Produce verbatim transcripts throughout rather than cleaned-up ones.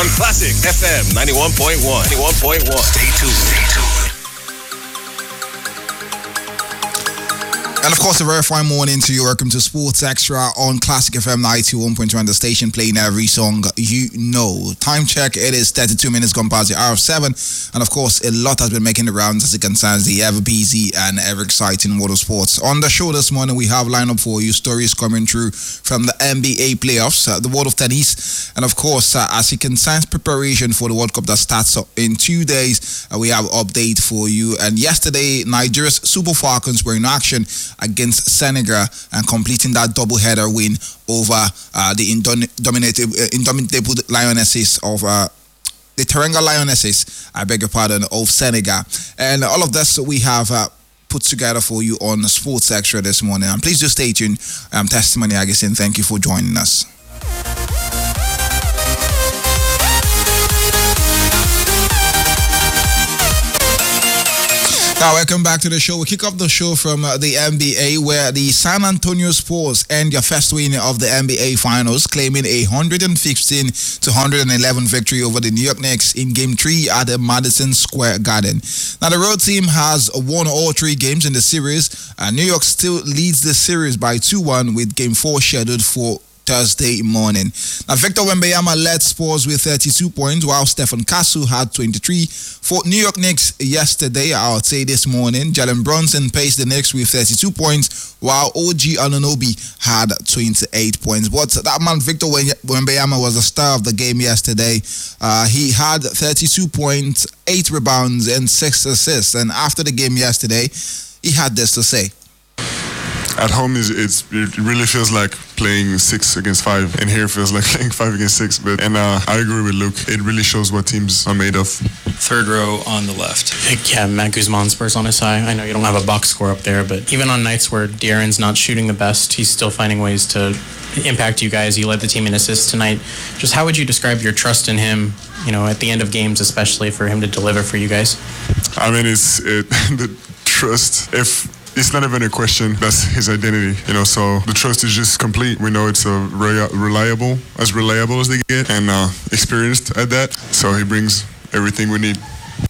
on Classic F M ninety-one point one. ninety-one point one. Stay tuned. Stay tuned. And of course, a very fine morning to you. Welcome to Sports Extra on Classic F M ninety-one point one, the station playing every song you know. Time check, it is thirty-two minutes gone past the hour of seven. And of course, a lot has been making the rounds as it concerns the ever busy and ever exciting world of sports. On the show this morning, we have lined up for you stories coming through from the N B A playoffs, uh, the world of tennis, and of course, uh, as it concerns preparation for the World Cup that starts up in two days, uh, we have an update for you. And yesterday, Nigeria's Super Falcons were in action against Senegal and completing that double-header win over uh, the indomitable, uh, indomitable Lionesses of uh, the Teranga Lionesses, I beg your pardon, of Senegal. And all of this we have uh, put together for you on Sports Extra this morning. And please do stay tuned. Um, Testimony Agasin, thank you for joining us. Now, welcome back to the show. We kick off the show from uh, the N B A, where the San Antonio Spurs end their first win of the N B A Finals, claiming a one fifteen to one eleven victory over the New York Knicks in Game three at the Madison Square Garden. Now, the road team has won all three games in the series, and New York still leads the series by two one with Game four scheduled for Thursday morning. Now, Victor Wembanyama led Spurs with thirty-two points, while Stephen Castle had twenty-three. For New York Knicks yesterday, I would say this morning, Jalen Brunson paced the Knicks with thirty-two points, while O G Anunoby had twenty-eight points. But that man, Victor Wembanyama, was the star of the game yesterday. Uh, he had thirty-two points, eight rebounds, and six assists. And after the game yesterday, he had this to say. At home, is it's it really feels like playing six against five, and here it feels like playing five against six. But and uh, I agree with Luke. It really shows what teams are made of. Third row on the left. Yeah, Matt Guzman, Spurs on his side. I know you don't have a box score up there, but even on nights where De'Aaron's not shooting the best, he's still finding ways to impact you guys. You led the team in assists tonight. Just how would you describe your trust in him, you know, at the end of games, especially for him to deliver for you guys? I mean, it's it, the trust. If it's not even a question, that's his identity, you know, so the trust is just complete. We know it's a re- reliable, as reliable as they get, and uh, experienced at that, so he brings everything we need.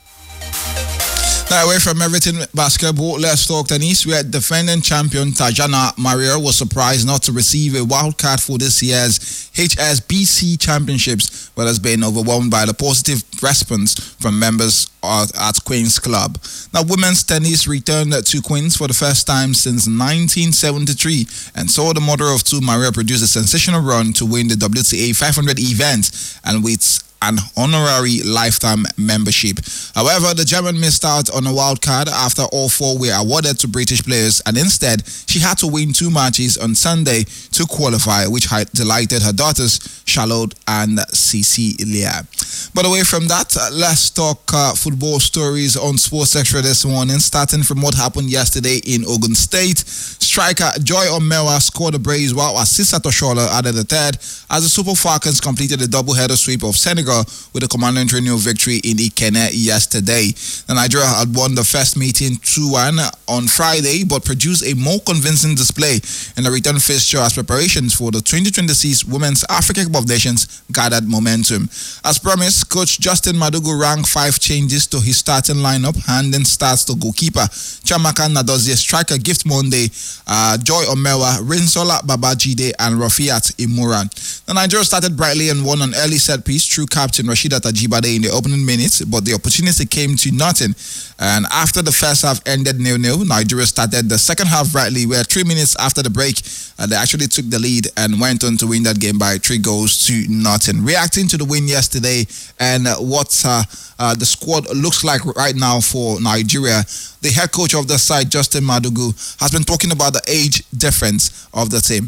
Now, away from everything basketball, let's talk tennis, where defending champion Tajana Maria was surprised not to receive a wild card for this year's H S B C Championships, but has been overwhelmed by the positive response from members at Queen's Club. Now, women's tennis returned to Queen's for the first time since nineteen seventy-three and saw the mother of two, Maria, produce a sensational run to win the W T A five hundred event and with an honorary lifetime membership. However, the German missed out on a wild card after all four were awarded to British players, and instead she had to win two matches on Sunday to qualify, which delighted her daughters Charlotte and Cecilia. But away from that, let's talk uh, football stories on Sports Extra this morning, starting from what happened yesterday in Ogun State. Striker Joy Omewa scored a brace, while Asisa Toshola added a third as the Super Falcons completed a double-header sweep of Senegal with a command and training victory in Ikenne yesterday. The Nigeria had won the first meeting two one on Friday, but produced a more convincing display in the return fixture as preparations for the twenty twenty-six Women's Africa Cup of Nations gathered momentum. As promised, coach Justin Madugu ranked five changes to his starting lineup, handing starts to goalkeeper Chamaka Nadozie, striker Gift Monday, uh, Joy Omewa, Rinsola Babajide, and Rafiat Imuran. The Nigeria started brightly and won an early set piece through captain Rashida Tajibade in the opening minutes, but the opportunity came to nothing. And after the first half ended nil nil, Nigeria started the second half brightly, where three minutes after the break, uh, they actually took the lead and went on to win that game by three goals to nothing. Reacting to the win yesterday and uh, what uh, uh, the squad looks like right now for Nigeria, the head coach of the side, Justin Madugu, has been talking about the age difference of the team.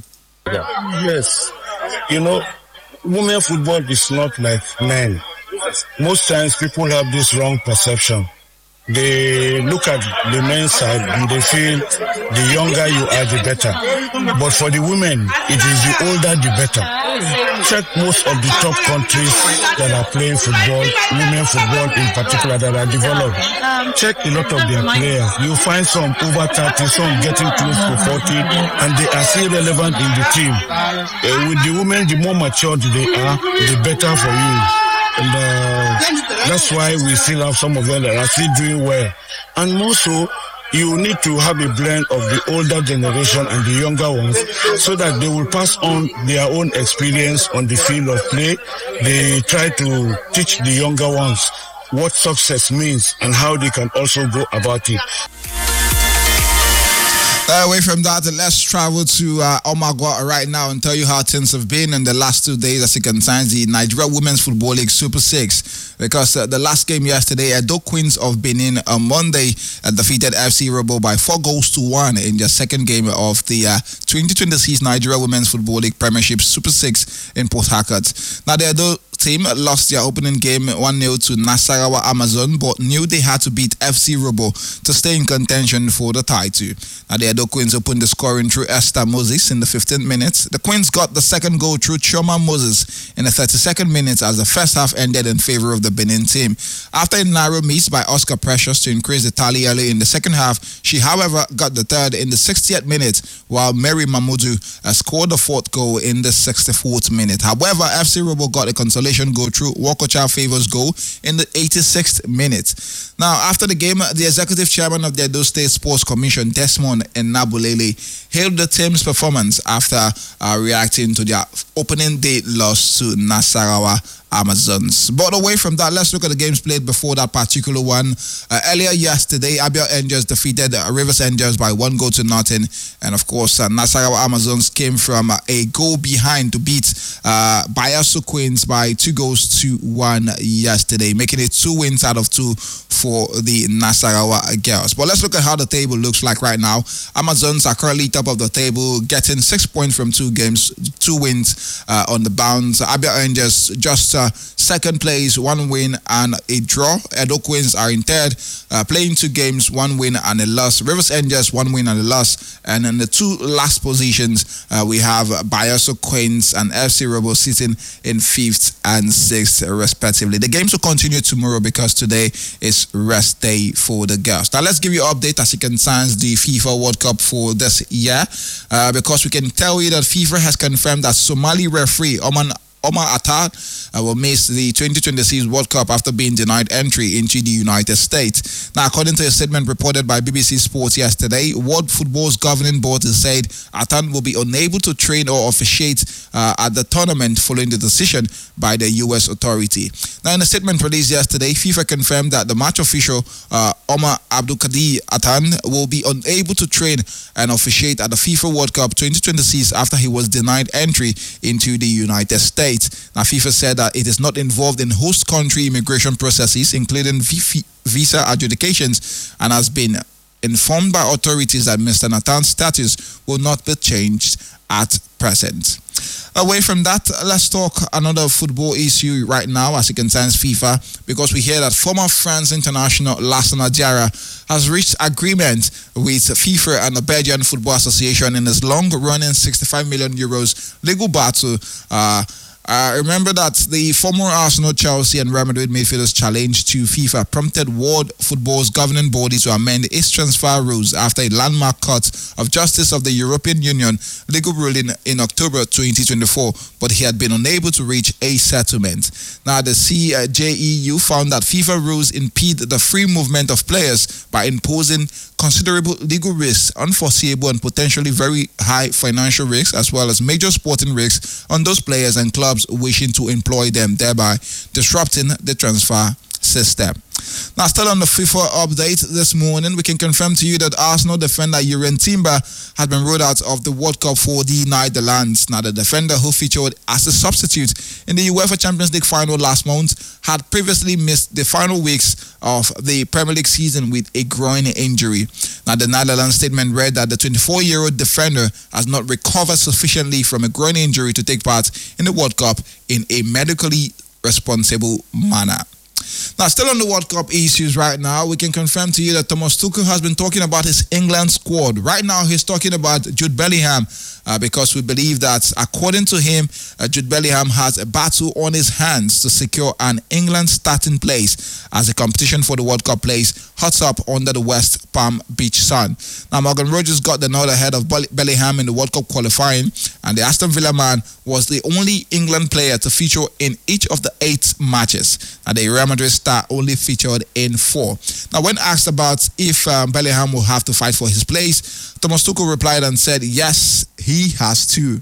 Yes, you know, women football is not like men. Most times people have this wrong perception. They look at the men's side and they feel the younger you are, the better. But for the women, it is the older, the better. Check most of the top countries that are playing football, women football in particular, that are developed. Check a lot of their players. You find some over thirty, some getting close to forty, and they are still relevant in the team. Uh, with the women, the more matured they are, the better for you. And uh, that's why we still have some of them that are still doing well. And more so, you need to have a blend of the older generation and the younger ones so that they will pass on their own experience on the field of play. They try to teach the younger ones what success means and how they can also go about it. Away from that, let's travel to uh, Omagua right now and tell you how things have been in the last two days as it concerns the Nigeria Women's Football League Super six. Because uh, the last game yesterday, Edo Queens of Benin on Monday uh, defeated F C Robo by four goals to one in their second game of the uh, twenty twenty-six Nigeria Women's Football League Premiership Super six in Port Harcourt. Now, the Edo team lost their opening game one nil to Nasarawa Amazon, but knew they had to beat F C Robo to stay in contention for the title. Now, the Edo Queens opened the scoring through Esther Moses in the fifteenth minute. The Queens got the second goal through Chioma Moses in the thirty-second minute as the first half ended in favor of the Benin team. After a narrow miss by Oscar Precious to increase the tally early in the second half, she, however, got the third in the sixtieth minute, while Mary Mamudu uh, scored the fourth goal in the sixty-fourth minute. However, F C Robo got a consolation goal through Wakocha Favors goal in the eighty-sixth minute. Now, after the game, the executive chairman of the Edo State Sports Commission, Desmond Enabulele, hailed the team's performance after uh, reacting to their opening day loss to Nasarawa Amazons. But away from that, let's look at the games played before that particular one. Uh, earlier yesterday, Abia Angels defeated uh, Rivers Angels by one goal to nothing. And of course, uh, Nasarawa Amazons came from uh, a goal behind to beat uh, Bayasu Queens by two goals to one yesterday, making it two wins out of two for the Nasarawa girls. But let's look at how the table looks like right now. Amazons are currently top of the table, getting six points from two games, two wins uh, on the bounce. Abia Angels just uh, second place, one win and a draw. Edo Queens are in third, uh, playing two games, one win and a loss. Rivers Angels, one win and a loss. And in the two last positions, uh, we have Bayasu Queens and F C Robo sitting in fifth and sixth, respectively. The games will continue tomorrow because today is rest day for the girls. Now, let's give you an update as it concerns the FIFA World Cup for this year, uh, because we can tell you that FIFA has confirmed that Somali referee Oman Omar Atta uh, will miss the twenty twenty-six World Cup after being denied entry into the United States. Now, according to a statement reported by B B C Sports yesterday, World Football's governing board has said Atta will be unable to train or officiate uh, at the tournament following the decision by the U S authority. Now, in a statement released yesterday, FIFA confirmed that the match official uh, Omar Abdulkadir Atta will be unable to train and officiate at the FIFA World Cup twenty twenty-six after he was denied entry into the United States. Now, FIFA said that it is not involved in host country immigration processes, including visa adjudications, and has been informed by authorities that Mister Nathan's status will not be changed at present. Away from that, let's talk another football issue right now as it concerns FIFA, because we hear that former France international Lassana Diarra has reached agreement with FIFA and the Belgian Football Association in his long-running sixty-five million euros legal battle. Uh, Uh, remember that the former Arsenal, Chelsea and Real Madrid midfielders' challenge to FIFA prompted World Football's governing body to amend its transfer rules after a landmark court of justice of the European Union legal ruling in October twenty twenty-four, but he had been unable to reach a settlement. Now, the C J E U found that FIFA rules impede the free movement of players by imposing considerable legal risks, unforeseeable and potentially very high financial risks, as well as major sporting risks on those players and clubs wishing to employ them, thereby disrupting the transfer system. Now, still on the FIFA update this morning, we can confirm to you that Arsenal defender Jurrien Timber had been ruled out of the World Cup for the Netherlands. Now, the defender, who featured as a substitute in the UEFA Champions League final last month, had previously missed the final weeks of the Premier League season with a groin injury. Now, the Netherlands statement read that the twenty-four-year-old defender has not recovered sufficiently from a groin injury to take part in the World Cup in a medically responsible manner. Now, still on the World Cup issues right now, we can confirm to you that Thomas Tuchel has been talking about his England squad. Right now, he's talking about Jude Bellingham uh, because we believe that, according to him, uh, Jude Bellingham has a battle on his hands to secure an England starting place as the competition for the World Cup place hots up under the West Palm Beach sun. Now, Morgan Rogers got the nod ahead of Bellingham in the World Cup qualifying, and the Aston Villa man was the only England player to feature in each of the eight matches. Now, the Real Madrid star only featured in four. Now, when asked about if um, Bellingham will have to fight for his place, Thomas Tuchel replied and said, yes, he has to.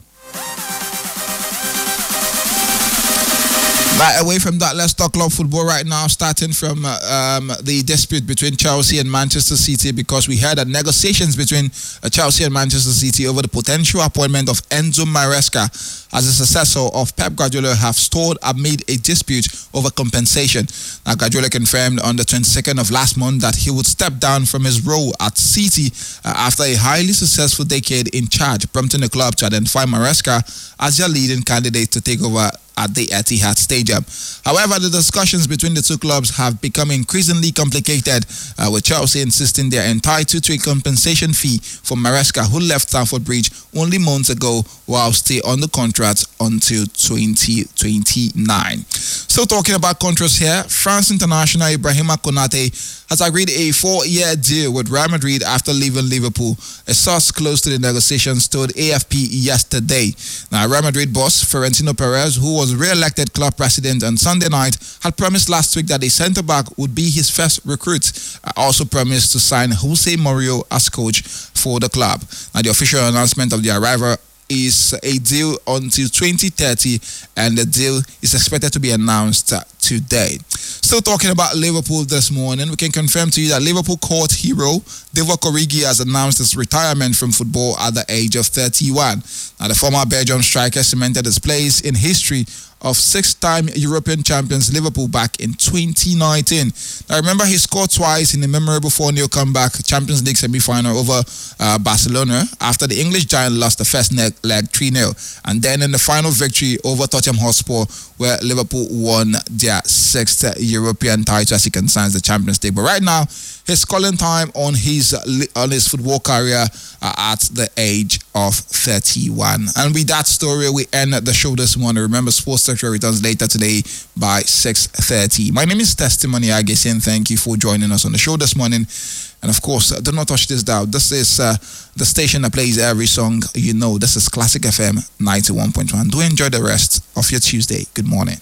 Right, away from that, let's talk club football right now, starting from uh, um, the dispute between Chelsea and Manchester City, because we heard that negotiations between uh, Chelsea and Manchester City over the potential appointment of Enzo Maresca as a successor of Pep Guardiola have stalled amid a dispute over compensation. Now, Guardiola confirmed on the twenty-second of last month that he would step down from his role at City uh, after a highly successful decade in charge, prompting the club to identify Maresca as their leading candidate to take over at the Etihad Stadium. However, the discussions between the two clubs have become increasingly complicated, uh, with Chelsea insisting they are entitled to a compensation fee for Maresca, who left Stamford Bridge only months ago while still on the contract until twenty twenty-nine. Still talking about contracts here, France international Ibrahima Konate has agreed a four-year deal with Real Madrid after leaving Liverpool. A source close to the negotiations told A F P yesterday. Now, Real Madrid boss Florentino Perez, who was re-elected club president on Sunday night, had promised last week that a centre-back would be his first recruit. Uh, also promised to sign Jose Mourinho as coach for the club. Now, the official announcement of the arrival is a deal until twenty thirty, and the deal is expected to be announced uh, today. Still talking about Liverpool this morning, we can confirm to you that Liverpool court hero Divock Origi has announced his retirement from football at the age of thirty-one. Now, the former Belgian striker cemented his place in history of six-time European champions Liverpool back in twenty nineteen. Now, remember, he scored twice in the memorable four nil comeback Champions League semi-final over uh, Barcelona after the English giant lost the first leg three nil, and then in the final victory over Tottenham Hotspur, where Liverpool won their sixth European title as he concerns the Champions League. But right now, his calling time on his on his football career uh, at the age of thirty-one. And with that story, we end the show this morning. Remember, Sports Sector returns later today by six thirty. My name is Testimony Agesian. Thank you for joining us on the show this morning. And of course, do not touch this dial. This is uh, the station that plays every song you know. This is Classic F M ninety-one point one. Do enjoy the rest of your Tuesday. Good morning.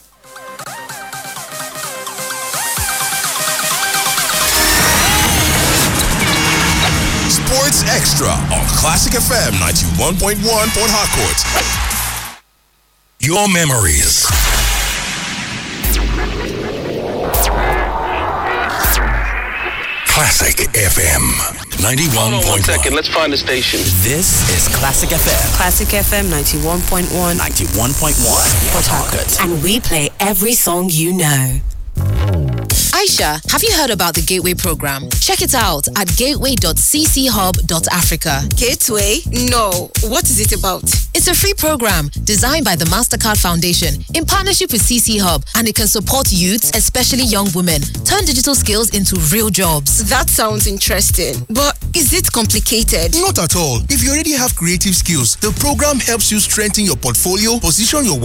Sports Extra on Classic F M ninety-one point one Port Harcourt. Your memories. Classic F M ninety-one point one. Hold on one second, let's find the station. This is Classic F M. Classic F M ninety-one point one. ninety-one point one Port Harcourt. And we play every song you know. Aisha, have you heard about the Gateway program? Check it out at gateway dot c c hub dot africa. Gateway? No. What is it about? It's a free program designed by the Mastercard Foundation in partnership with C C Hub, and it can support youths, especially young women, turn digital skills into real jobs. That sounds interesting. But is it complicated? Not at all. If you already have creative skills, the program helps you strengthen your portfolio, position your